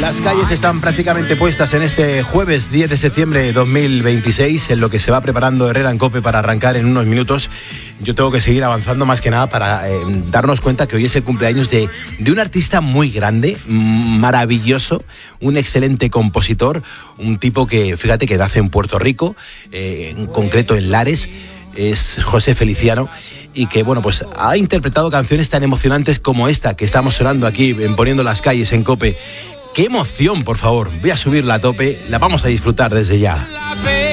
Las calles están prácticamente puestas en este jueves 10 de septiembre de 2026, en lo que se va preparando Herrera en COPE para arrancar en unos minutos. Yo tengo que seguir avanzando más que nada para darnos cuenta que hoy es el cumpleaños de un artista muy grande, maravilloso, un excelente compositor, un tipo que, fíjate, que nace en Puerto Rico, en concreto en Lares, es José Feliciano, y que, bueno, pues ha interpretado canciones tan emocionantes como esta que estamos sonando aquí en Poniendo las Calles en COPE. ¡Qué emoción, por favor! Voy a subirla a tope, la vamos a disfrutar desde ya.